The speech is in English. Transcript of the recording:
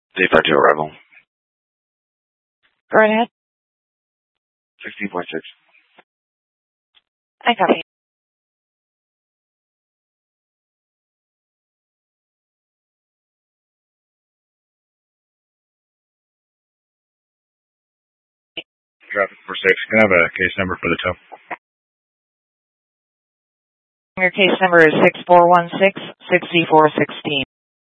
352 arrival. Go right ahead. 16.6. I copy. Traffic for 6. Can I have a case number for the tow? Your case number is 6416-6416.